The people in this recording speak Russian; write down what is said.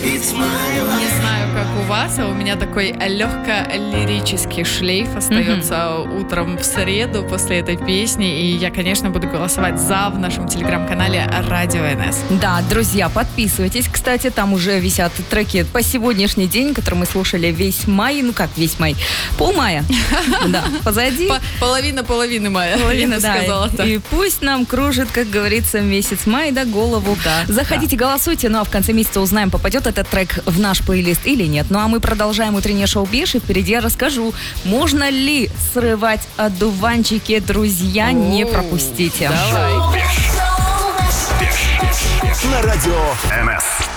Не знаю, как у вас, а у меня такой легко-лирический шлейф остается утром в среду после этой песни. И я, конечно, буду голосовать за в нашем телеграм-канале Радио НС. Да, друзья, подписывайтесь. Кстати, там уже висят треки по сегодняшний день, которые мы слушали весь май. Ну как весь май? Полмая. Да, позади. Половина мая. Половина, да. И пусть нам кружит, как говорится, месяц май, да, голову. Заходите, голосуйте. Ну а в конце месяца узнаем, попадет этот трек в наш плейлист или нет. Ну а мы продолжаем утреннее шоу «Беш», и впереди я расскажу, можно ли срывать одуванчики, друзья, не пропустите. Давай. На радио НС.